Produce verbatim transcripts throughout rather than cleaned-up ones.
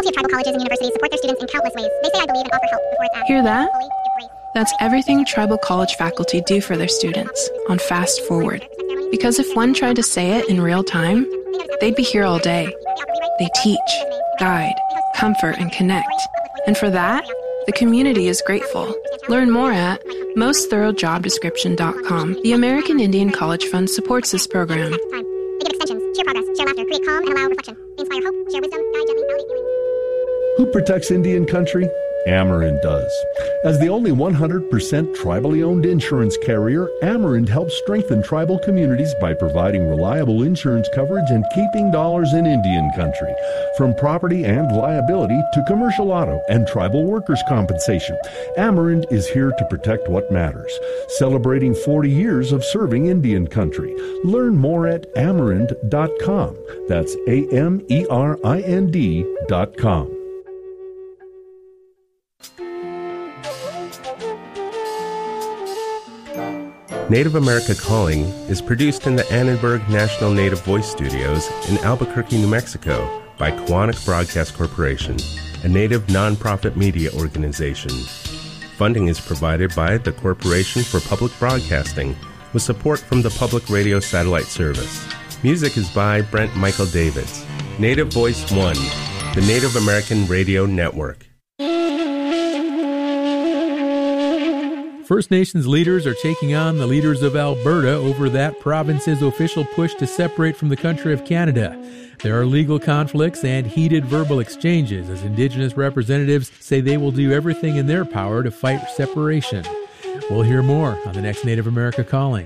faculty of tribal colleges and universities support their students in countless ways. They say I believe and offer help before it's asked. Hear that? That's everything tribal college faculty do for their students on Fast Forward. Because if one tried to say it in real time, they'd be here all day. They teach, guide, comfort, and connect. And for that, the community is grateful. Learn more at most thorough job description dot com. The American Indian College Fund supports this program. They give extensions, cheer progress, share laughter, create calm, and allow reflection. They inspire hope, share wisdom, guide gently, validate feelings. Who protects Indian country? Amerind does. As the only one hundred percent tribally owned insurance carrier, Amerind helps strengthen tribal communities by providing reliable insurance coverage and keeping dollars in Indian country. From property and liability to commercial auto and tribal workers' compensation, Amerind is here to protect what matters. Celebrating forty years of serving Indian country. Learn more at amerind dot com. That's A M E R I N D dot com. Native America Calling is produced in the Annenberg National Native Voice Studios in Albuquerque, New Mexico by Quantic Broadcast Corporation, a native nonprofit media organization. Funding is provided by the Corporation for Public Broadcasting with support from the Public Radio Satellite Service. Music is by Brent Michael Davids. Native Voice One, the Native American Radio Network. First Nations leaders are taking on the leaders of Alberta over that province's official push to separate from the country of Canada. There are legal conflicts and heated verbal exchanges as Indigenous representatives say they will do everything in their power to fight separation. We'll hear more on the next Native America Calling.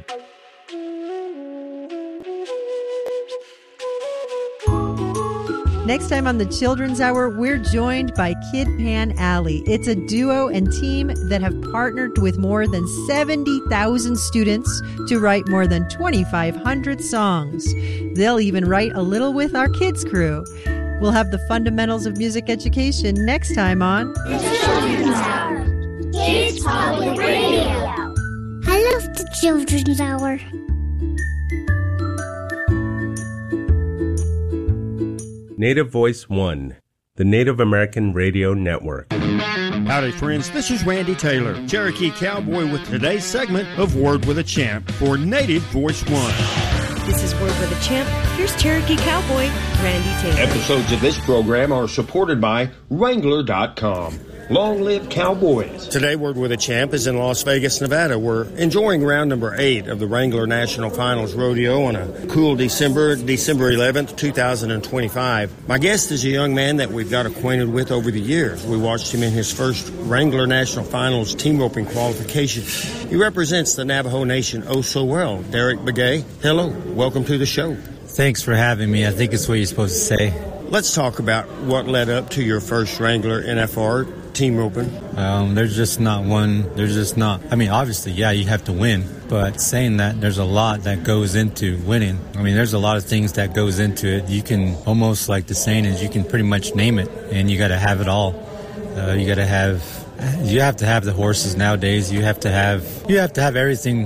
Next time on the Children's Hour, we're joined by Kid Pan Alley. It's a duo and team that have partnered with more than seventy thousand students to write more than twenty-five hundred songs. They'll even write a little with our kids' crew. We'll have the fundamentals of music education next time on The Children's Hour. Kids Public Radio. I love the Children's Hour. Native Voice One, the Native American Radio Network. Howdy, friends. This is Randy Taylor, Cherokee Cowboy, with today's segment of Word with a Champ for Native Voice One. This is Word with a Champ. Here's Cherokee Cowboy, Randy Taylor. Episodes of this program are supported by Wrangler dot com. Long live Cowboys. Today, Word with a Champ is in Las Vegas, Nevada. We're enjoying round number eight of the Wrangler National Finals Rodeo on a cool December, December eleventh, two thousand twenty-five. My guest is a young man that we've got acquainted with over the years. We watched him in his first Wrangler National Finals team roping qualification. He represents the Navajo Nation oh so well. Derek Begay, hello. Welcome to the show. Thanks for having me. I think it's what you're supposed to say. Let's talk about what led up to your first Wrangler N F R team roping. Um, there's just not one, there's just not, I mean, obviously, yeah, you have to win, but saying that, there's a lot that goes into winning. I mean, there's a lot of things that goes into it. You can, almost like the saying is, you can pretty much name it, and you got to have it all. Uh, you got to have, you have to have the horses nowadays. You have to have, you have to have everything